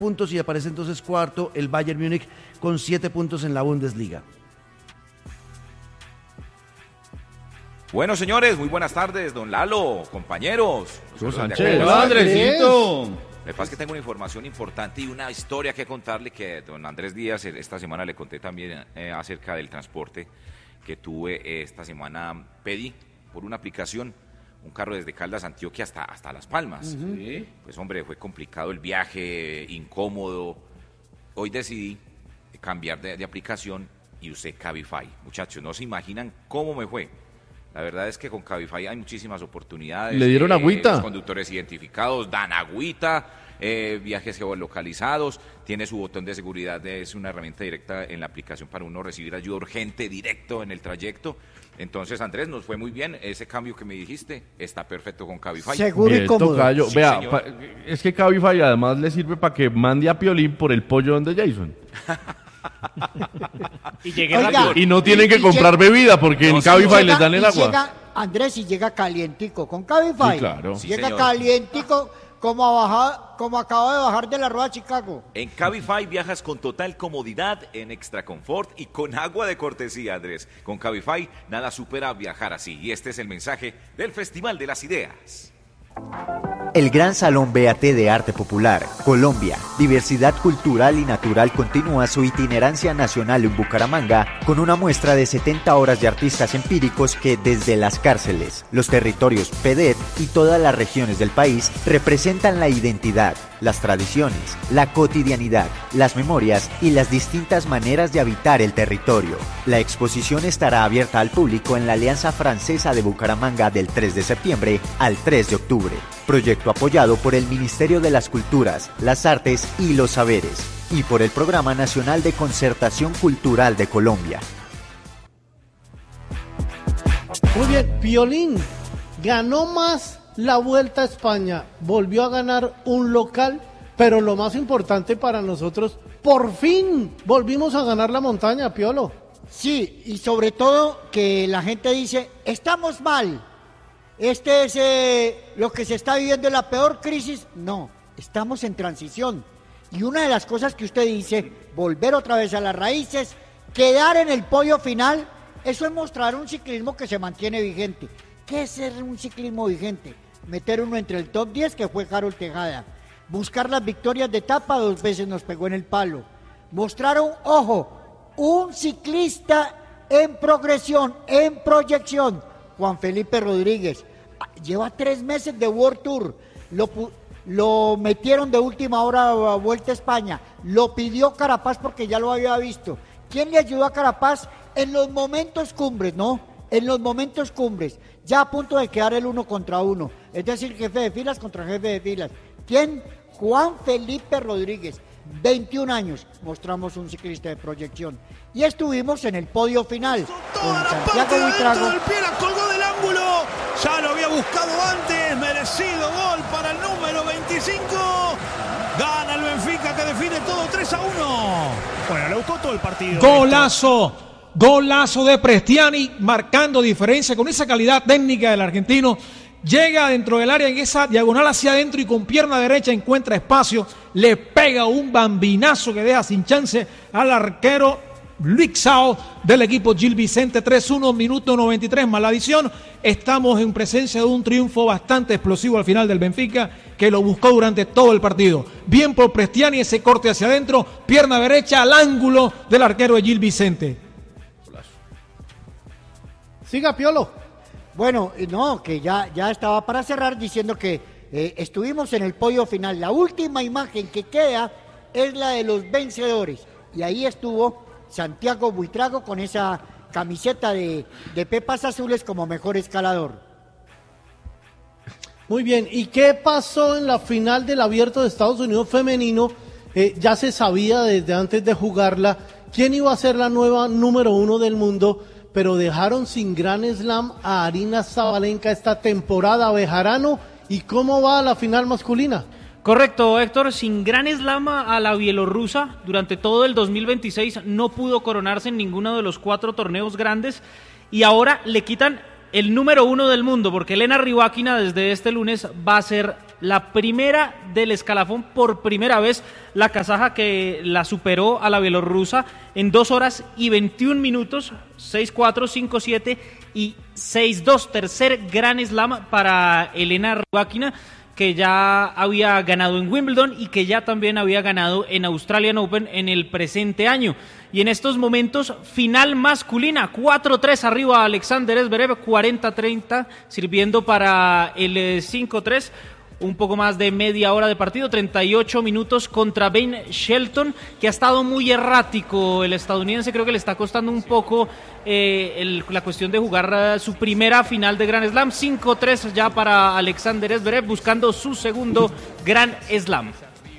puntos y aparece entonces cuarto el Bayern Múnich con 7 puntos en la Bundesliga. Bueno, señores, muy buenas tardes, don Lalo, compañeros. Sánchez, Andresito. Me pasa que tengo una información importante y una historia que contarle que don Andrés Díaz esta semana le conté también acerca del transporte que tuve esta semana. Pedí por una aplicación un carro desde Caldas, Antioquia hasta Las Palmas. Sí. Pues hombre, fue complicado el viaje, incómodo. Hoy decidí cambiar de aplicación y usé Cabify. Muchachos, no se imaginan cómo me fue. La verdad es que con Cabify hay muchísimas oportunidades. ¿Le dieron agüita? Los conductores identificados dan agüita, viajes geolocalizados, tiene su botón de seguridad, es una herramienta directa en la aplicación para uno recibir ayuda urgente directo en el trayecto. Entonces, Andrés, nos fue muy bien. Ese cambio que me dijiste está perfecto con Cabify. Seguro y cómodo. Tocayo. Sí, Vea, señor. es que Cabify además le sirve para que mande a Piolín por el pollo de Jason. Y llegué Oiga, rápido. Y no tienen que y comprar bebida porque en Cabify les dan el agua. Llega, Andrés, y llega calientico con Cabify. Sí, claro. Sí, Llega señor. calientico como acaba de bajar de la rueda de Chicago. En Cabify viajas con total comodidad, en extra confort y con agua de cortesía, Andrés. Con Cabify nada supera viajar así. Y este es el mensaje del Festival de las Ideas. El Gran Salón BAT de Arte Popular, Colombia, Diversidad Cultural y Natural continúa su itinerancia nacional en Bucaramanga con una muestra de 70 obras de artistas empíricos que desde las cárceles, los territorios PEDET y todas las regiones del país representan la identidad, las tradiciones, la cotidianidad, las memorias y las distintas maneras de habitar el territorio. La exposición estará abierta al público en la Alianza Francesa de Bucaramanga del 3 de septiembre al 3 de octubre. Proyecto apoyado por el Ministerio de las Culturas, las Artes y los Saberes y por el Programa Nacional de Concertación Cultural de Colombia. Muy bien, Piolín ganó más la Vuelta a España, volvió a ganar un local, pero lo más importante para nosotros, por fin volvimos a ganar la montaña, Piolo. Sí, y sobre todo que la gente dice, estamos mal. Este es lo que se está viviendo en la peor crisis. No, estamos en transición. Y una de las cosas que usted dice, volver otra vez a las raíces, quedar en el podio final, eso es mostrar un ciclismo que se mantiene vigente. ¿Qué es ser un ciclismo vigente? Meter uno entre el top 10, que fue Harold Tejada. Buscar las victorias de etapa, 2 veces nos pegó en el palo. Mostrar un ciclista en progresión, en proyección, Juan Felipe Rodríguez. Lleva 3 meses de World Tour, lo metieron de última hora a Vuelta a España, lo pidió Carapaz porque ya lo había visto. ¿Quién le ayudó a Carapaz? En los momentos cumbres, ¿no? En los momentos cumbres, ya a punto de quedar el 1 contra 1, es decir, jefe de filas contra jefe de filas. ¿Quién? Juan Felipe Rodríguez, 21 años, mostramos un ciclista de proyección. Y estuvimos en el podio final, con Santiago Buitrago. El pie la colgó del ángulo, ya lo había buscado antes, merecido gol para el número 25. Gana el Benfica que define todo 3-1. Bueno, le gustó todo el partido. Golazo de Prestiani, marcando diferencia con esa calidad técnica del argentino. Llega dentro del área en esa diagonal hacia adentro y con pierna derecha encuentra espacio, le pega un bambinazo que deja sin chance al arquero Luixao del equipo Gil Vicente. 3-1, minuto 93 más la adición. Estamos en presencia de un triunfo bastante explosivo al final del Benfica, que lo buscó durante todo el partido. Bien por Prestiani, ese corte hacia adentro, pierna derecha al ángulo del arquero de Gil Vicente. Siga, Piolo. Bueno, no, que ya estaba para cerrar diciendo que estuvimos en el podio final. La última imagen que queda es la de los vencedores. Y ahí estuvo Santiago Buitrago con esa camiseta de pepas azules como mejor escalador. Muy bien, ¿y qué pasó en la final del Abierto de Estados Unidos femenino? Ya se sabía desde antes de jugarla quién iba a ser la nueva número 1 del mundo, pero dejaron sin Gran Slam a Aryna Sabalenka esta temporada. Bejarano, ¿y cómo va la final masculina? Correcto, Héctor, sin Gran Slam a la bielorrusa durante todo el 2026 no pudo coronarse en ninguno de los 4 torneos grandes y ahora le quitan el número 1 del mundo porque Elena Rybakina desde este lunes va a ser la primera del escalafón por primera vez, la kazaja que la superó a la bielorrusa en 2 horas y 21 minutos, 6-4, 5-7 y 6-2, tercer Grand Slam para Elena Rybakina, que ya había ganado en Wimbledon y que ya también había ganado en Australian Open en el presente año. Y en estos momentos, final masculina, 4-3 arriba Alexander Zverev, 40-30, sirviendo para el 5-3. Un poco más de media hora de partido, 38 minutos contra Ben Shelton, que ha estado muy errático el estadounidense. Creo que le está costando un poco la cuestión de jugar su primera final de Grand Slam. 5-3 ya para Alexander Zverev, buscando su segundo Grand Slam.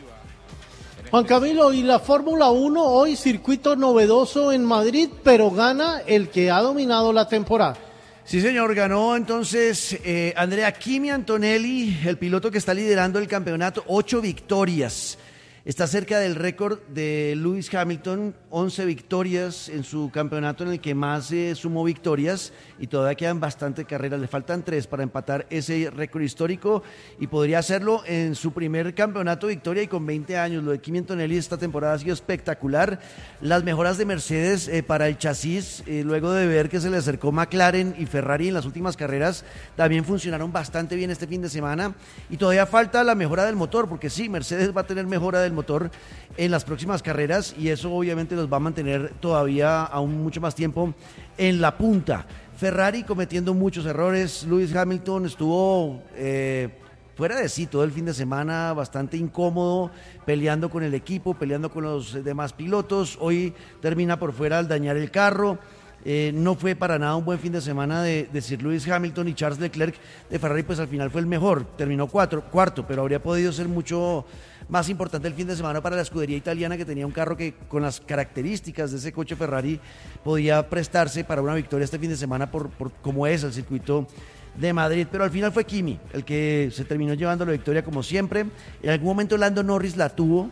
Juan Camilo, y la Fórmula 1, hoy circuito novedoso en Madrid, pero gana el que ha dominado la temporada. Sí, señor, ganó entonces Andrea Kimi Antonelli, el piloto que está liderando el campeonato, 8 victorias. Está cerca del récord de Lewis Hamilton, 11 victorias en su campeonato en el que más sumó victorias, y todavía quedan bastante carreras, le faltan 3 para empatar ese récord histórico y podría hacerlo en su primer campeonato de victoria y con 20 años. Lo de Kimi Antonelli esta temporada ha sido espectacular. Las mejoras de Mercedes para el chasis, luego de ver que se le acercó McLaren y Ferrari en las últimas carreras, también funcionaron bastante bien este fin de semana, y todavía falta la mejora del motor, porque sí, Mercedes va a tener mejora del motor en las próximas carreras y eso obviamente los va a mantener todavía aún mucho más tiempo en la punta. Ferrari cometiendo muchos errores. Lewis Hamilton estuvo fuera de sí todo el fin de semana, bastante incómodo, peleando con el equipo, peleando con los demás pilotos. Hoy termina por fuera al dañar el carro. No fue para nada un buen fin de semana de Sir Lewis Hamilton, y Charles Leclerc de Ferrari pues al final fue el mejor, terminó cuarto, pero habría podido ser mucho más importante el fin de semana para la escudería italiana, que tenía un carro que con las características de ese coche Ferrari podía prestarse para una victoria este fin de semana por como es el circuito de Madrid. Pero al final fue Kimi el que se terminó llevando la victoria como siempre. En algún momento Lando Norris la tuvo,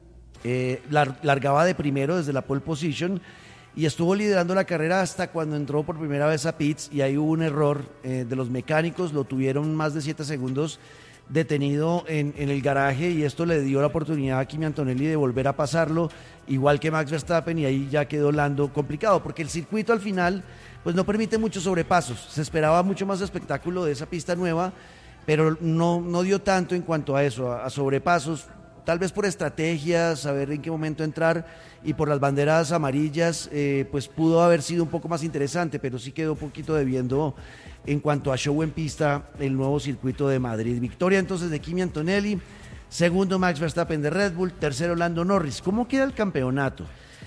largaba de primero desde la pole position y estuvo liderando la carrera hasta cuando entró por primera vez a pits, y ahí hubo un error de los mecánicos, lo tuvieron más de 7 segundos detenido en el garaje, y esto le dio la oportunidad a Kimi Antonelli de volver a pasarlo, igual que Max Verstappen, y ahí ya quedó Lando complicado, porque el circuito al final pues no permite muchos sobrepasos. Se esperaba mucho más espectáculo de esa pista nueva, pero no dio tanto en cuanto a eso, a sobrepasos, tal vez por estrategias, saber en qué momento entrar, y por las banderas amarillas, pues pudo haber sido un poco más interesante, pero sí quedó un poquito debiendo en cuanto a show en pista el nuevo circuito de Madrid. Victoria entonces de Kimi Antonelli, segundo Max Verstappen de Red Bull, tercero Lando Norris. ¿Cómo queda el campeonato?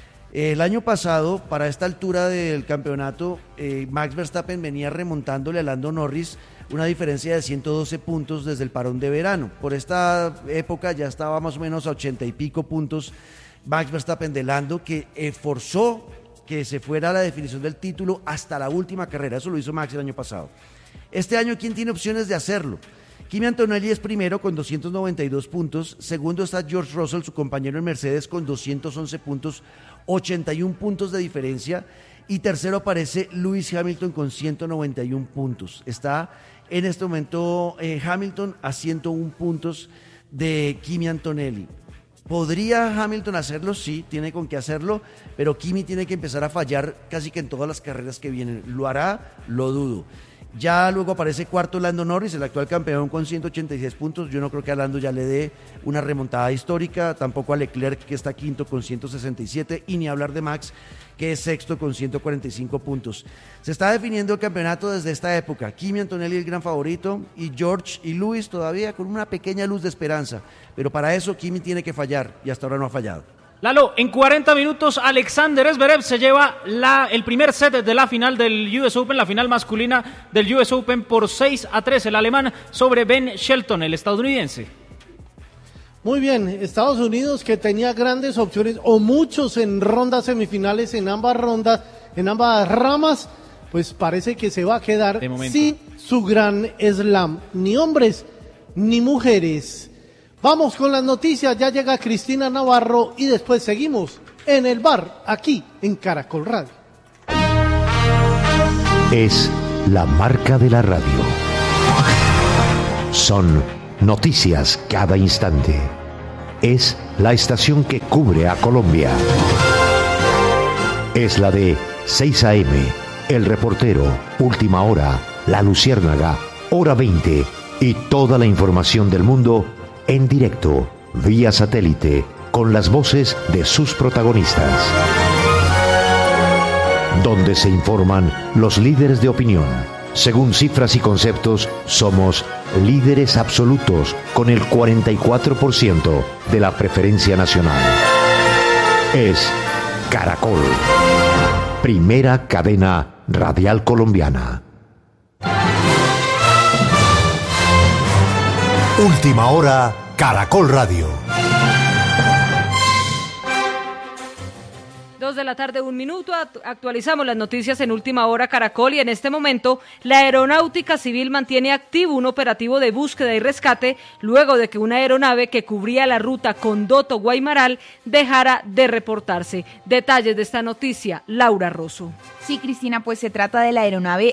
El año pasado, para esta altura del campeonato, Max Verstappen venía remontándole a Lando Norris una diferencia de 112 puntos desde el parón de verano. Por esta época ya estaba más o menos a 80 y pico puntos Max Verstappen de Lando, que forzó que se fuera a la definición del título hasta la última carrera. Eso lo hizo Max el año pasado. Este año, ¿quién tiene opciones de hacerlo? Kimi Antonelli es primero con 292 puntos, segundo está George Russell, su compañero en Mercedes, con 211 puntos, 81 puntos de diferencia, y tercero aparece Lewis Hamilton con 191 puntos. Está en este momento Hamilton a 101 puntos de Kimi Antonelli. ¿Podría Hamilton hacerlo? Sí, tiene con qué hacerlo, pero Kimi tiene que empezar a fallar casi que en todas las carreras que vienen. ¿Lo hará? Lo dudo. Ya luego aparece cuarto Lando Norris, el actual campeón, con 186 puntos. Yo no creo que a Lando ya le dé una remontada histórica, tampoco a Leclerc, que está quinto con 167, y ni hablar de Max, que es sexto con 145 puntos. Se está definiendo el campeonato desde esta época. Kimi Antonelli el gran favorito, y George y Lewis todavía con una pequeña luz de esperanza, pero para eso Kimi tiene que fallar, y hasta ahora no ha fallado. Lalo, en 40 minutos Alexander Zverev se lleva el primer set de la final del US Open, la final masculina del US Open, por 6-3, el alemán sobre Ben Shelton, el estadounidense. Muy bien, Estados Unidos, que tenía grandes opciones, o muchos en rondas semifinales, en ambas rondas, en ambas ramas, pues parece que se va a quedar sin su gran slam, ni hombres ni mujeres. Vamos con las noticias, ya llega Cristina Navarro y después seguimos en el bar, aquí en Caracol Radio. Es la marca de la radio. Son noticias cada instante. Es la estación que cubre a Colombia. Es la de 6 AM, El Reportero, Última Hora, La Luciérnaga, Hora 20 y toda la información del mundo en directo, vía satélite, con las voces de sus protagonistas. Donde se informan los líderes de opinión. Según cifras y conceptos, somos líderes absolutos con el 44% de la preferencia nacional. Es Caracol, primera cadena radial colombiana. Última Hora, Caracol Radio. 2:01 p.m, actualizamos las noticias en Última Hora Caracol y en este momento la Aeronáutica Civil mantiene activo un operativo de búsqueda y rescate luego de que una aeronave que cubría la ruta Condoto-Guaymaral dejara de reportarse. Detalles de esta noticia, Laura Rosso. Sí, Cristina, pues se trata de la aeronave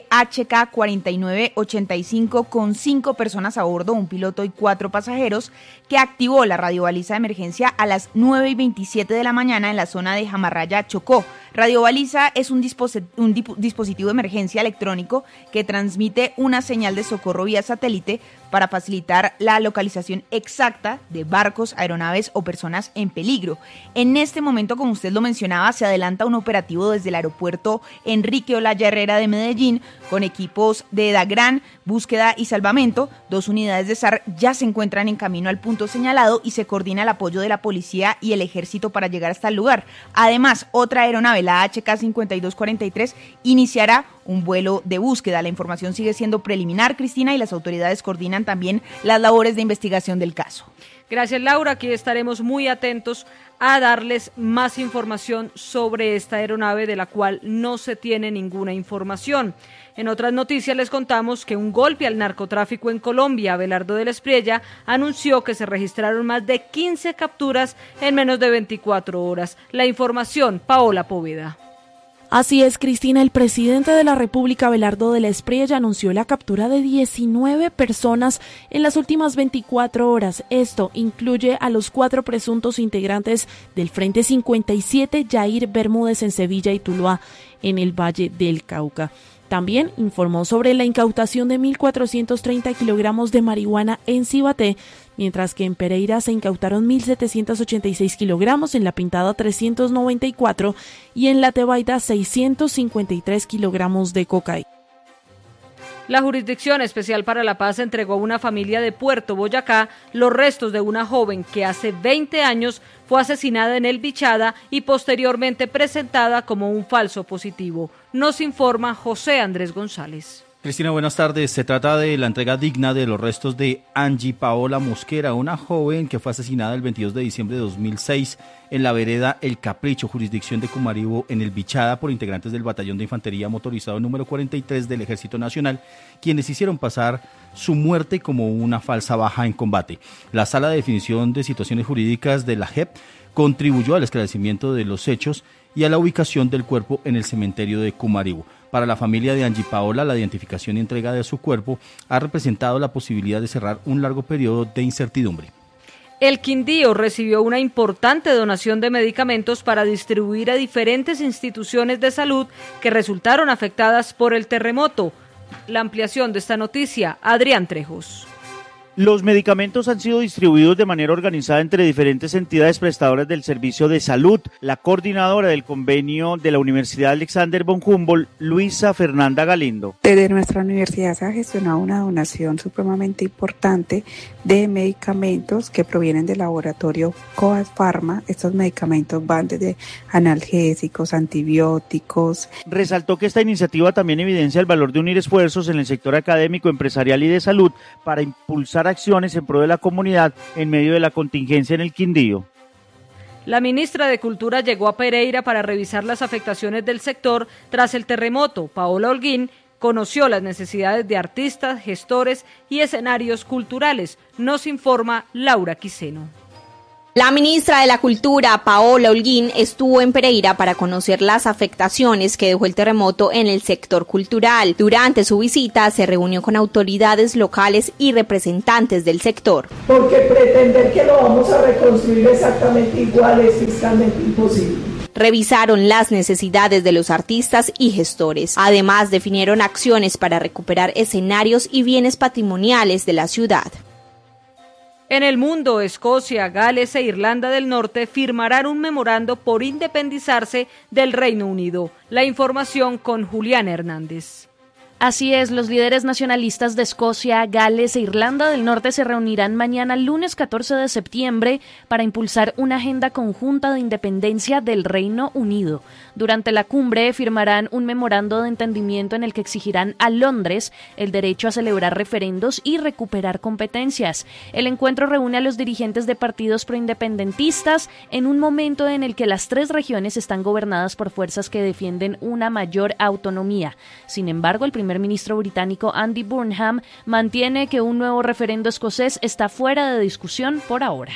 HK-4985 con 5 personas a bordo, un piloto y 4 pasajeros, que activó la radiobaliza de emergencia a las 9:27 de la mañana en la zona de Jamarraya, Chocó. Radiobaliza es un dispositivo de emergencia electrónico que transmite una señal de socorro vía satélite para facilitar la localización exacta de barcos, aeronaves o personas en peligro. En este momento, como usted lo mencionaba, se adelanta un operativo desde el aeropuerto Enrique Olaya Herrera de Medellín con equipos de DAGRAN, búsqueda y salvamento. 2 unidades de SAR ya se encuentran en camino al punto señalado y se coordina el apoyo de la policía y el ejército para llegar hasta el lugar. Además, otra aeronave, la HK-5243, iniciará un vuelo de búsqueda. La información sigue siendo preliminar, Cristina, y las autoridades coordinan también las labores de investigación del caso. Gracias, Laura. Aquí estaremos muy atentos a darles más información sobre esta aeronave de la cual no se tiene ninguna información. En otras noticias les contamos que un golpe al narcotráfico en Colombia, Abelardo de la Espriella, anunció que se registraron más de 15 capturas en menos de 24 horas. La información, Paola Poveda. Así es, Cristina, el presidente de la República, Abelardo de la Espriella, anunció la captura de 19 personas en las últimas 24 horas. Esto incluye a los 4 presuntos integrantes del Frente 57, Yair Bermúdez en Sevilla y Tuluá, en el Valle del Cauca. También informó sobre la incautación de 1.430 kilogramos de marihuana en Cibaté, mientras que en Pereira se incautaron 1.786 kilogramos, en La Pintada 394 y en La Tebaida 653 kilogramos de cocaína. La Jurisdicción Especial para la Paz entregó a una familia de Puerto Boyacá los restos de una joven que hace 20 años fue asesinada en El Bichada y posteriormente presentada como un falso positivo. Nos informa José Andrés González. Cristina, buenas tardes. Se trata de la entrega digna de los restos de Angie Paola Mosquera, una joven que fue asesinada el 22 de diciembre de 2006 en la vereda El Capricho, jurisdicción de Cumaribo, en El Bichada, por integrantes del Batallón de Infantería Motorizado número 43 del Ejército Nacional, quienes hicieron pasar su muerte como una falsa baja en combate. La Sala de Definición de Situaciones Jurídicas de la JEP contribuyó al esclarecimiento de los hechos y a la ubicación del cuerpo en el cementerio de Cumaribo. Para la familia de Angie Paola, la identificación y entrega de su cuerpo ha representado la posibilidad de cerrar un largo periodo de incertidumbre. El Quindío recibió una importante donación de medicamentos para distribuir a diferentes instituciones de salud que resultaron afectadas por el terremoto. La ampliación de esta noticia, Adrián Trejos. Los medicamentos han sido distribuidos de manera organizada entre diferentes entidades prestadoras del servicio de salud. La coordinadora del convenio de la Universidad Alexander von Humboldt, Luisa Fernanda Galindo. Desde nuestra universidad se ha gestionado una donación supremamente importante de medicamentos que provienen del laboratorio Coas Pharma. Estos medicamentos van desde analgésicos, antibióticos. Resaltó que esta iniciativa también evidencia el valor de unir esfuerzos en el sector académico, empresarial y de salud para impulsar acciones en pro de la comunidad en medio de la contingencia en el Quindío. La ministra de Cultura llegó a Pereira para revisar las afectaciones del sector tras el terremoto. Paola Holguín conoció las necesidades de artistas, gestores y escenarios culturales. Nos informa Laura Quiseno. La ministra de la Cultura, Paola Holguín, estuvo en Pereira para conocer las afectaciones que dejó el terremoto en el sector cultural. Durante su visita se reunió con autoridades locales y representantes del sector. Porque pretender que lo vamos a reconstruir exactamente igual es fiscalmente imposible. Revisaron las necesidades de los artistas y gestores. Además, definieron acciones para recuperar escenarios y bienes patrimoniales de la ciudad. En el mundo, Escocia, Gales e Irlanda del Norte firmarán un memorando por independizarse del Reino Unido. La información con Julián Hernández. Así es, los líderes nacionalistas de Escocia, Gales e Irlanda del Norte se reunirán mañana lunes 14 de septiembre para impulsar una agenda conjunta de independencia del Reino Unido. Durante la cumbre firmarán un memorando de entendimiento en el que exigirán a Londres el derecho a celebrar referendos y recuperar competencias. El encuentro reúne a los dirigentes de partidos proindependentistas en un momento en el que las 3 regiones están gobernadas por fuerzas que defienden una mayor autonomía. Sin embargo, el primer ministro británico Andy Burnham mantiene que un nuevo referendo escocés está fuera de discusión por ahora.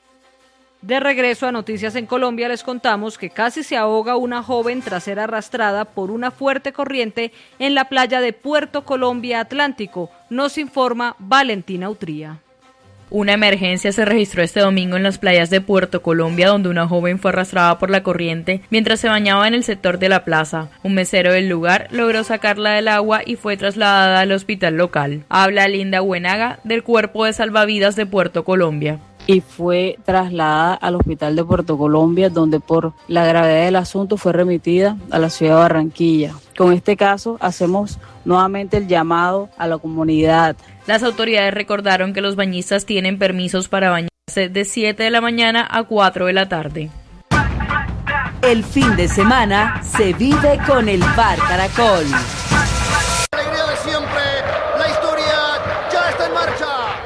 De regreso a Noticias en Colombia, les contamos que casi se ahoga una joven tras ser arrastrada por una fuerte corriente en la playa de Puerto Colombia Atlántico. Nos informa Valentina Utría. Una emergencia se registró este domingo en las playas de Puerto Colombia, donde una joven fue arrastrada por la corriente mientras se bañaba en el sector de la plaza. Un mesero del lugar logró sacarla del agua y fue trasladada al hospital local. Habla Linda Buenaga del Cuerpo de Salvavidas de Puerto Colombia. Y fue trasladada al hospital de Puerto Colombia, donde por la gravedad del asunto fue remitida a la ciudad de Barranquilla. Con este caso hacemos nuevamente el llamado a la comunidad. Las autoridades recordaron que los bañistas tienen permisos para bañarse de 7 de la mañana a 4 de la tarde. El fin de semana se vive con el Bar Caracol.